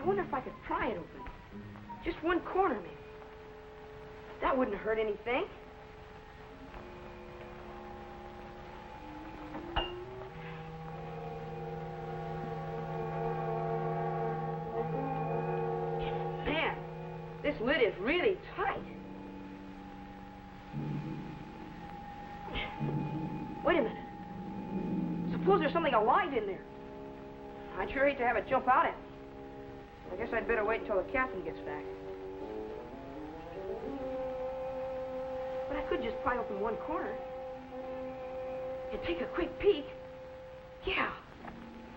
I wonder if I could pry it open. Just one corner, maybe. That wouldn't hurt anything. Man, this lid is really tight. Wait a minute. Suppose there's something alive in there. I'd sure hate to have it jump out at me. I guess I'd better wait until the captain gets back. But I could just pry open one corner and take a quick peek. Yeah.